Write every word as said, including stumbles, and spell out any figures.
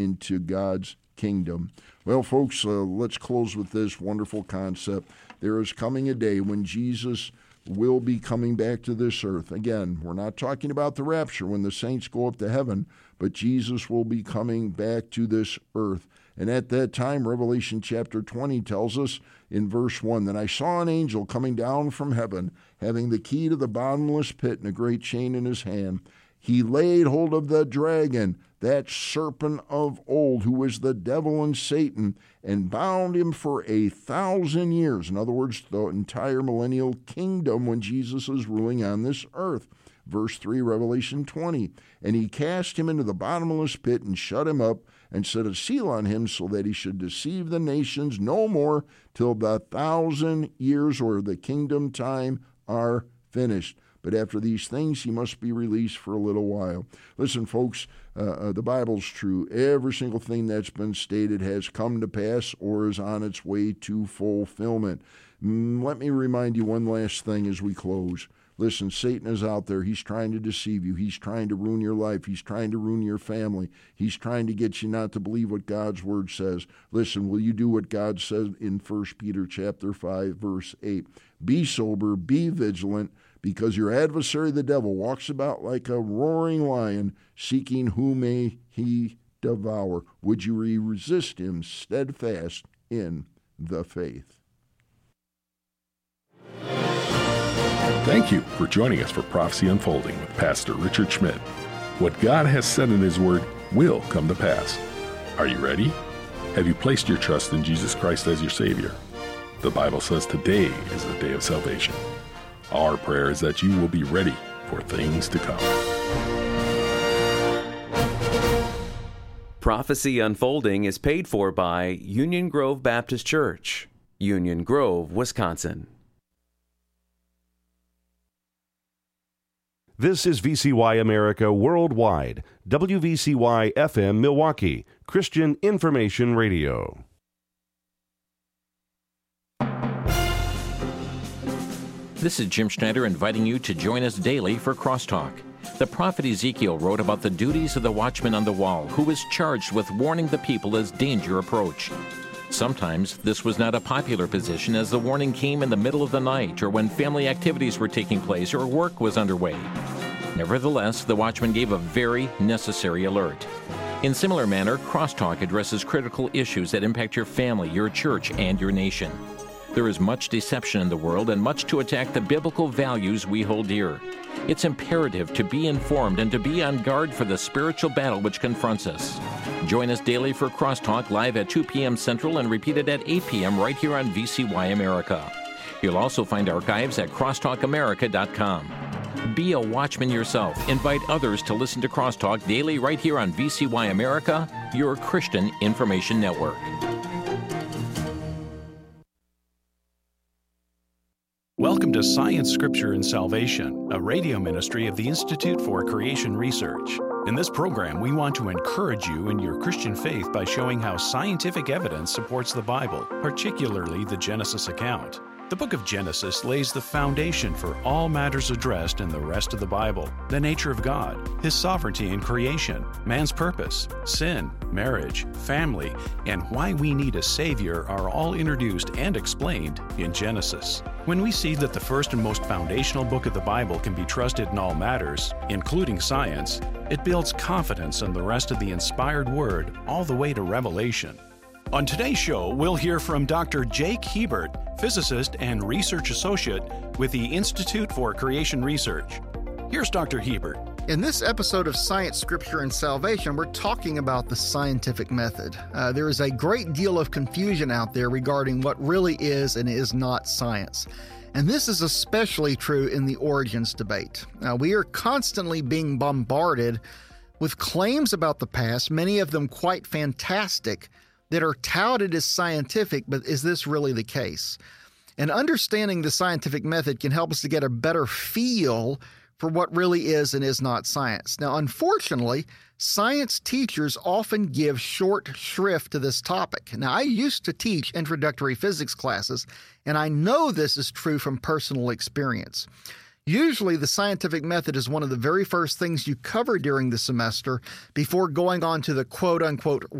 into God's kingdom. Well, folks, uh, let's close with this wonderful concept. There is coming a day when Jesus will be coming back to this earth. Again, we're not talking about the rapture when the saints go up to heaven, but Jesus will be coming back to this earth. And at that time, Revelation chapter twenty tells us in verse one, that I saw an angel coming down from heaven, having the key to the bottomless pit and a great chain in his hand. He laid hold of the dragon, that serpent of old, who was the devil and Satan, and bound him for a thousand years. In other words, the entire millennial kingdom when Jesus is ruling on this earth. Verse three, Revelation twenty, and he cast him into the bottomless pit and shut him up and set a seal on him so that he should deceive the nations no more till the thousand years or the kingdom time are finished. But after these things, he must be released for a little while. Listen, folks, uh, uh, the Bible's true. Every single thing that's been stated has come to pass or is on its way to fulfillment. Mm, let me remind you one last thing as we close. Listen, Satan is out there. He's trying to deceive you. He's trying to ruin your life. He's trying to ruin your family. He's trying to get you not to believe what God's word says. Listen, will you do what God said in First Peter chapter five, verse eight? Be sober, be vigilant, because your adversary, the devil, walks about like a roaring lion, seeking whom may he devour. Would you resist him steadfast in the faith? Thank you for joining us for Prophecy Unfolding with Pastor Richard Schmidt. What God has said in His Word will come to pass. Are you ready? Have you placed your trust in Jesus Christ as your Savior? The Bible says today is the day of salvation. Our prayer is that you will be ready for things to come. Prophecy Unfolding is paid for by Union Grove Baptist Church, Union Grove, Wisconsin. This is V C Y America Worldwide, W V C Y F M Milwaukee, Christian Information Radio. This is Jim Schneider inviting you to join us daily for Crosstalk. The prophet Ezekiel wrote about the duties of the watchman on the wall, who was charged with warning the people as danger approached. Sometimes this was not a popular position, as the warning came in the middle of the night or when family activities were taking place or work was underway. Nevertheless, the watchman gave a very necessary alert. In similar manner, Crosstalk addresses critical issues that impact your family, your church, and your nation. There is much deception in the world and much to attack the biblical values we hold dear. It's imperative to be informed and to be on guard for the spiritual battle which confronts us. Join us daily for Crosstalk live at two p.m. Central and repeated at eight p.m. right here on V C Y America. You'll also find archives at crosstalk america dot com. Be a watchman yourself. Invite others to listen to Crosstalk daily right here on V C Y America, your Christian information network. Welcome to Science, Scripture, and Salvation, a radio ministry of the Institute for Creation Research. In this program, we want to encourage you in your Christian faith by showing how scientific evidence supports the Bible, particularly the Genesis account. The book of Genesis lays the foundation for all matters addressed in the rest of the Bible: the nature of God, His sovereignty in creation, man's purpose, sin, marriage, family, and why we need a Savior are all introduced and explained in Genesis. When we see that the first and most foundational book of the Bible can be trusted in all matters, including science, it builds confidence in the rest of the inspired Word all the way to Revelation. On today's show, we'll hear from Doctor Jake Hebert, physicist and research associate with the Institute for Creation Research. Here's Doctor Hebert. In this episode of Science, Scripture, and Salvation, we're talking about the scientific method. Uh, there is a great deal of confusion out there regarding what really is and is not science. And this is especially true in the origins debate. Now, we are constantly being bombarded with claims about the past, many of them quite fantastic, that are touted as scientific, but is this really the case? And understanding the scientific method can help us to get a better feel for what really is and is not science. Now, unfortunately, science teachers often give short shrift to this topic. Now, I used to teach introductory physics classes, and I know this is true from personal experience. Usually, the scientific method is one of the very first things you cover during the semester before going on to the quote-unquote